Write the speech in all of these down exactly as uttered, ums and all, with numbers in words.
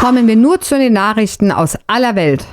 kommen wir nur zu den Nachrichten aus aller Welt.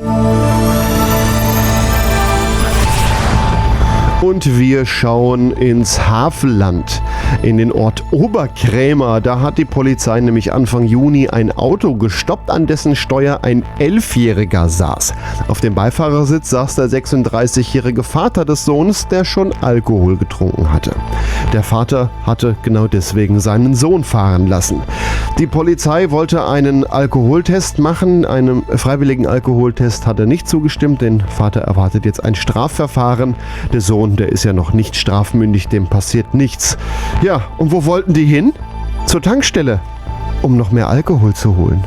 Und wir schauen ins Havelland, in den Ort Oberkrämer. Da hat die Polizei nämlich Anfang Juni ein Auto gestoppt, an dessen Steuer ein Elfjähriger saß. Auf dem Beifahrersitz saß der sechsunddreißigjährige Vater des Sohnes, der schon Alkohol getrunken hatte. Der Vater hatte genau deswegen seinen Sohn fahren lassen. Die Polizei wollte einen Alkoholtest machen. Einem freiwilligen Alkoholtest hat er nicht zugestimmt. Den Vater erwartet jetzt ein Strafverfahren. Der Sohn, der ist ja noch nicht strafmündig, dem passiert nichts. Ja, und wo wollten die hin? Zur Tankstelle, um noch mehr Alkohol zu holen.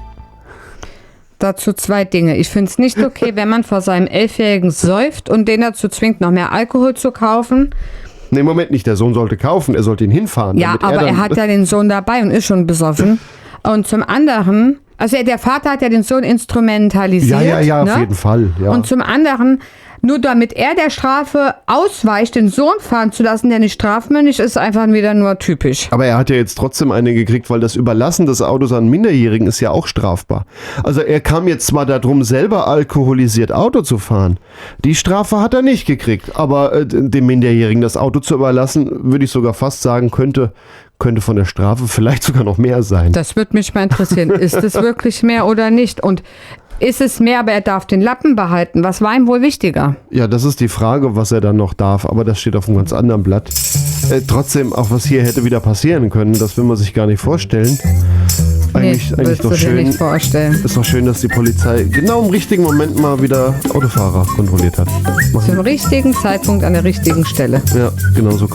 Dazu zwei Dinge. Ich finde es nicht okay, wenn man vor seinem Elfjährigen säuft und den dazu zwingt, noch mehr Alkohol zu kaufen. Nee, Moment nicht, der Sohn sollte kaufen, er sollte ihn hinfahren. Ja, aber er, er hat ja den Sohn dabei und ist schon besoffen. Und zum anderen, also der Vater hat ja den Sohn instrumentalisiert. Ja, ja, ja, ne? Auf jeden Fall. Ja. Und zum anderen, nur damit er der Strafe ausweicht, den Sohn fahren zu lassen, der nicht strafmündig ist, einfach wieder nur typisch. Aber er hat ja jetzt trotzdem eine gekriegt, weil das Überlassen des Autos an Minderjährigen ist ja auch strafbar. Also er kam jetzt zwar darum, selber alkoholisiert Auto zu fahren. Die Strafe hat er nicht gekriegt. Aber äh, dem Minderjährigen das Auto zu überlassen, würde ich sogar fast sagen, könnte, könnte von der Strafe vielleicht sogar noch mehr sein. Das würde mich mal interessieren. Ist es wirklich mehr oder nicht? Und ist es mehr, aber er darf den Lappen behalten? Was war ihm wohl wichtiger? Ja, das ist die Frage, was er dann noch darf. Aber das steht auf einem ganz anderen Blatt. Äh, trotzdem, auch was hier hätte wieder passieren können, das will man sich gar nicht vorstellen. Eigentlich, nee, eigentlich doch du schön. Dir nicht vorstellen. Ist doch schön, dass die Polizei genau im richtigen Moment mal wieder Autofahrer kontrolliert hat. Zum richtigen Zeitpunkt an der richtigen Stelle. Ja, genau so kommt